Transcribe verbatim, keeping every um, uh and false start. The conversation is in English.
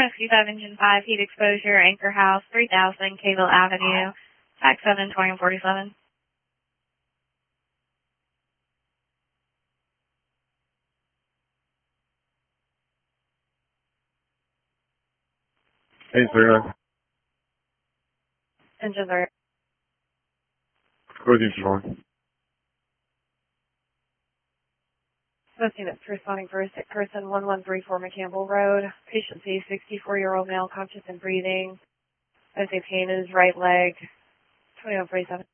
Rescue five, Engine five, heat exposure, Anchor House, three thousand, Cable Avenue, Tax seven, twenty forty-seven. Eight zero. Engines are Go with you, John. Most units responding for a sick person, one one three four McCampbell Road. Patient C, sixty-four-year-old male, conscious and breathing. I say pain in his right leg, twenty-one forty-seven.